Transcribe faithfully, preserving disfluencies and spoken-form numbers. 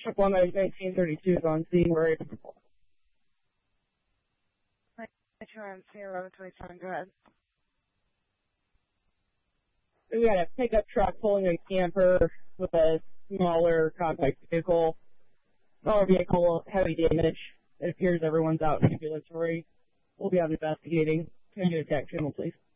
Ship one nineteen thirty-two is on scene. We're ready. Metro M C eleven twenty-seven, go ahead. We got a pickup truck pulling a camper with a smaller compact vehicle. Smaller vehicle, heavy damage. It appears everyone's out in ambulatory. We'll be out investigating. Can you get a tech channel, please?